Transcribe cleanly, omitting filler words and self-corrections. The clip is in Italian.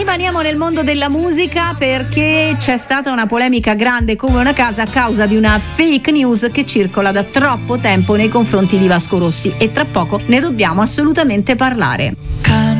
Rimaniamo nel mondo della musica perché c'è stata una polemica grande come una casa a causa di una fake news che circola da troppo tempo nei confronti di Vasco Rossi, e tra poco ne dobbiamo assolutamente parlare.